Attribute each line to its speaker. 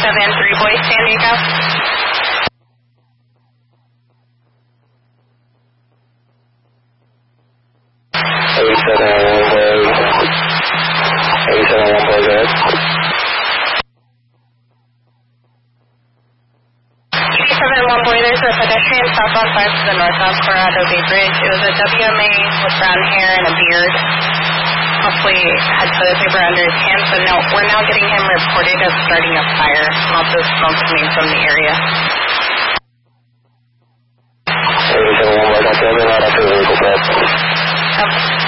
Speaker 1: 87-3 Boy, San Diego.
Speaker 2: 87-1 Boy. 87-1 Boy, go ahead.
Speaker 1: 87-1 Boy, there's a pedestrian southbound 5 to the northbound Colorado Bay Bridge. It was a WMA with brown hair and a beard. Hopefully had toilet paper under his hands, but no, we're now getting him reported as starting a fire. Lots of smoke coming from the area.
Speaker 2: 87-1 Boy, don't tell me not after the vehicle,